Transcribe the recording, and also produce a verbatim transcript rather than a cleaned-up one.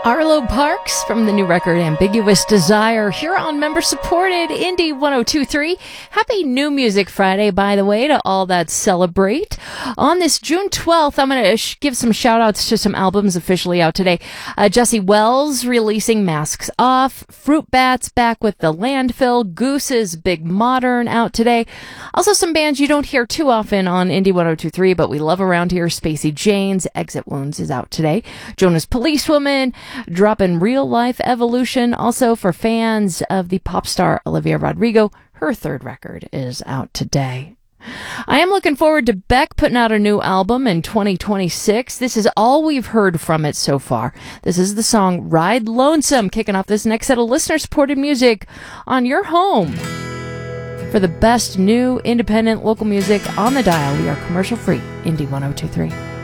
Arlo Parks from the new record Ambiguous Desire here on member-supported Indie one oh two point three. Happy New Music Friday, by the way, to all that celebrate. On this June twelfth, I'm going to sh- give some shout-outs to some albums officially out today. Uh, Jesse Wells releasing Masks Off, Fruit Bats back with The Landfill, Goose's Big Modern out today. Also some bands you don't hear too often on Indie one oh two point three, but we love around here. Spacey Jane's Exit Wounds is out today. Jonas Policewoman dropping Real Life Evolution. Also for fans of the pop star Olivia Rodrigo, her third record is out today. I am looking forward to Beck putting out a new album in twenty twenty-six. This is all we've heard from it so far. This is the song Ride Lonesome, kicking off this next set of listener-supported music on your home. For the best new independent local music on the dial, we are commercial-free, Indie one oh two point three.